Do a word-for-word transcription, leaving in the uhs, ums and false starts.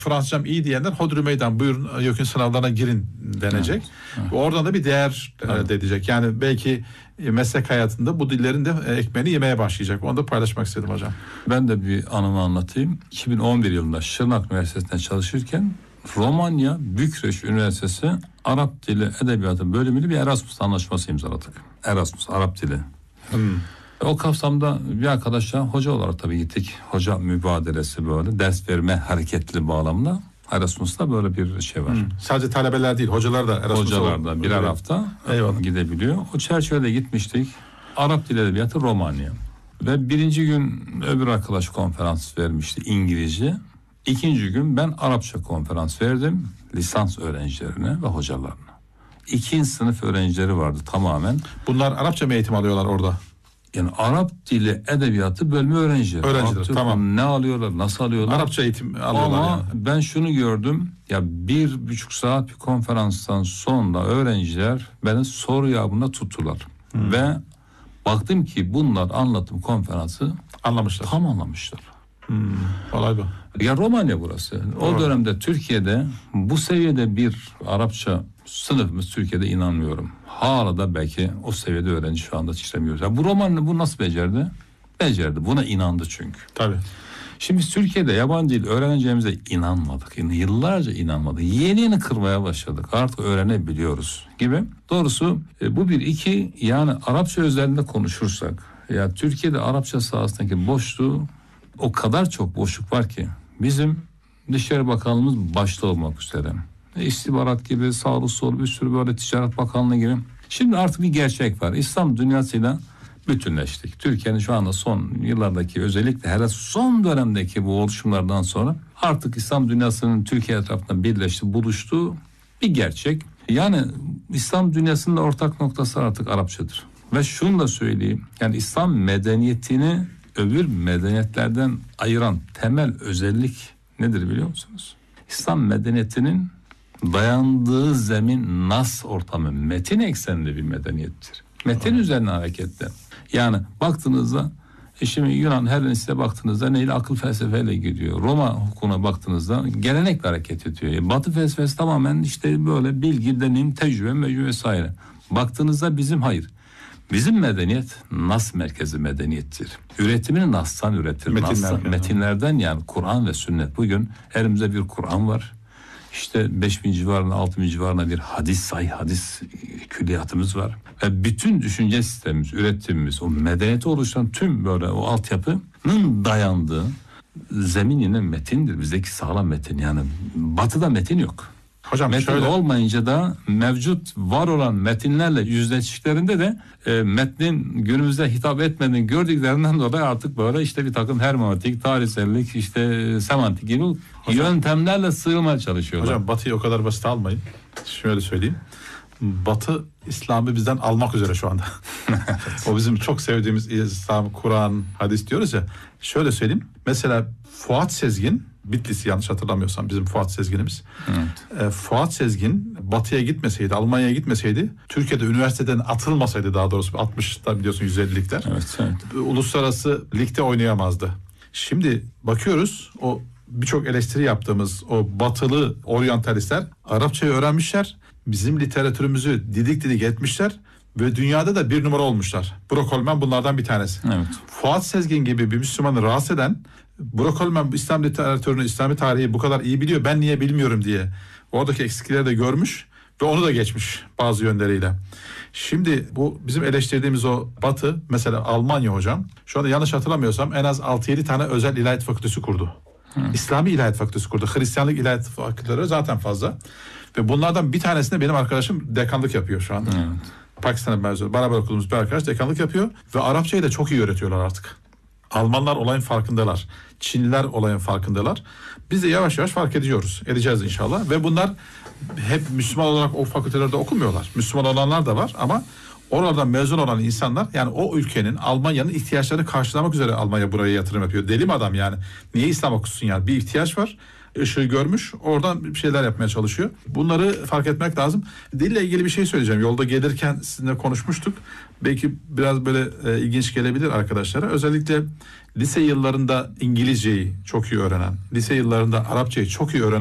Fransızcam iyi diyenler hodri meydan buyurun YÖK'ün sınavlarına girin denecek. Evet, evet. Oradan da bir değer elde edecek. Yani belki meslek hayatında bu dillerin de ekmeğini yemeye başlayacak. Onu da paylaşmak istedim hocam. Ben de bir anımı anlatayım. iki bin on bir yılında Şırnak Üniversitesi'nde çalışırken Romanya Bükreş Üniversitesi Arap Dili Edebiyatı bölümüyle bir Erasmus anlaşması imzaladık. Erasmus, Arap Dili. Hmm. O kapsamda bir arkadaşla hoca olarak tabii gittik. Hoca mübadelesi böyle ders verme hareketli bağlamda Erasmus'ta böyle bir şey var. Hmm. Sadece talebeler değil, hocalar da Erasmus'a hocalar da birer hafta Eyvallah. gidebiliyor. O çerçevede gitmiştik. Arap Dili Edebiyatı Romanya. Ve birinci gün öbür arkadaş konferans vermişti İngilizce. İkinci gün ben Arapça konferans verdim lisans öğrencilerine ve hocalarına. İkinci sınıf öğrencileri vardı tamamen. Bunlar Arapça mı eğitim alıyorlar orada? Yani Arap Dili Edebiyatı bölümü öğrencileri. Öğrenciler Artık tamam. Ne alıyorlar, nasıl alıyorlar? Arapça eğitim alıyorlar. Ama yani. ben şunu gördüm. Ya bir buçuk saat bir konferanstan sonra öğrenciler beni soru yağmuruna tuttular. Hmm. Ve baktım ki bunlar anlatım konferansı anlamışlar. Tam anlamışlar. Hmm. Olay bu. Ya Romanya burası. O Doğru. dönemde Türkiye'de bu seviyede bir Arapça sınıfımız Türkiye'de inanmıyorum. Hala da belki o seviyede öğrenci şu anda yetiştiremiyoruz. Ya bu Romanya bu nasıl becerdi? Becerdi. Buna inandı çünkü. Tabii. Şimdi biz Türkiye'de yabancı dil öğreneceğimize inanmadık. Yani yıllarca inanmadık. Yeni yeni kırmaya başladık. Artık öğrenebiliyoruz gibi. Doğrusu bu bir iki yani Arapça özelinde konuşursak ya Türkiye'de Arapça sahasındaki boşluğu o kadar çok boşluk var ki bizim Dışişleri Bakanlığımız başta olmak üzere. İstihbarat gibi sağlı sol bir sürü böyle Ticaret Bakanlığı gibi. Şimdi artık bir gerçek var. İslam dünyasıyla bütünleştik. Türkiye'nin şu anda son yıllardaki özellikle hele son dönemdeki bu oluşumlardan sonra artık İslam dünyasının Türkiye etrafında birleşti, buluştuğu bir gerçek. Yani İslam dünyasının da ortak noktası artık Arapçadır. Ve şunu da söyleyeyim. Yani İslam medeniyetini öbür medeniyetlerden ayıran temel özellik nedir biliyor musunuz? İslam medeniyetinin dayandığı zemin nas ortamı, metin eksenli bir medeniyettir. Metin üzerine hareketli. Yani baktığınızda şimdi Yunan Hellenistik'e baktığınızda neyle akıl felsefeyle gidiyor. Roma hukukuna baktığınızda gelenekle hareket ediyor. Batı felsefesi tamamen işte böyle bilgi, deneyim, tecrübe, mecbur vesaire. Baktığınızda bizim hayır. Bizim medeniyet nas merkezi medeniyettir. Üretimini nas'tan üretir. Metinler, Nas'tan, metinlerden yani Kur'an ve sünnet. Bugün elimizde bir Kur'an var. İşte beş bin civarında, altı bin civarında bir hadis, sahih hadis külliyatımız var. Ve bütün düşünce sistemimiz, üretimimiz, o medeniyeti oluşturan tüm böyle o altyapının dayandığı zemin yine metindir. Bizdeki sağlam metin yani. Batı'da metin yok. Hocam metin şöyle olmayınca da mevcut var olan metinlerle yüzleştiklerinde de e, metnin günümüzde hitap etmediğini gördüklerinden dolayı artık böyle işte bir takım hermeneutik, tarihsellik, işte semantik gibi hocam, yöntemlerle sığmaya çalışıyorlar. Hocam Batı'yı o kadar basit almayın. Şöyle söyleyeyim. Batı İslam'ı bizden almak üzere şu anda. O bizim çok sevdiğimiz İslam, Kur'an, hadis diyoruz ya. Şöyle söyleyeyim. Mesela Fuat Sezgin, Bitlis'i yanlış hatırlamıyorsam bizim Fuat Sezgin'imiz. Evet. E, Fuat Sezgin Batı'ya gitmeseydi, Almanya'ya gitmeseydi, Türkiye'de üniversiteden atılmasaydı daha doğrusu altmışta biliyorsun yüz ellilikler. Evet, evet. Uluslararası ligde oynayamazdı. Şimdi bakıyoruz o birçok eleştiri yaptığımız o batılı oryantalistler Arapçayı öğrenmişler. Bizim literatürümüzü didik didik etmişler ve dünyada da bir numara olmuşlar. Burak Holman bunlardan bir tanesi. Evet. Fuat Sezgin gibi bir Müslümanı rahatsız eden Burak Holman İslam literatürünü, İslami tarihi bu kadar iyi biliyor, ben niye bilmiyorum diye oradaki eksikleri de görmüş ve onu da geçmiş bazı yönleriyle. Şimdi bu bizim eleştirdiğimiz o Batı, mesela Almanya hocam, şu anda yanlış hatırlamıyorsam en az altı yedi tane özel ilahiyat fakültesi kurdu. Hı. İslami ilahiyat fakültesi kurdu. Hristiyanlık ilahiyat fakülteleri zaten fazla. Ve bunlardan bir tanesinde benim arkadaşım dekanlık yapıyor şu anda. Evet. Pakistan'ın mezunu. Beraber okuduğumuz bir arkadaş dekanlık yapıyor. Ve Arapçayı da çok iyi öğretiyorlar artık. Almanlar olayın farkındalar. Çinliler olayın farkındalar. Biz de yavaş yavaş fark ediyoruz. Edeceğiz inşallah. Ve bunlar hep Müslüman olarak o fakültelerde okumuyorlar. Müslüman olanlar da var ama oralardan mezun olan insanlar, yani o ülkenin, Almanya'nın ihtiyaçlarını karşılamak üzere Almanya buraya yatırım yapıyor. Deli mi adam yani? Niye İslam okusun yani? Bir ihtiyaç var. ışığı görmüş. Oradan bir şeyler yapmaya çalışıyor. Bunları fark etmek lazım. Dille ilgili bir şey söyleyeceğim. Yolda gelirken sizinle konuşmuştuk. Belki biraz böyle e, ilginç gelebilir arkadaşlara. Özellikle lise yıllarında İngilizceyi çok iyi öğrenen, lise yıllarında Arapçayı çok iyi öğrenen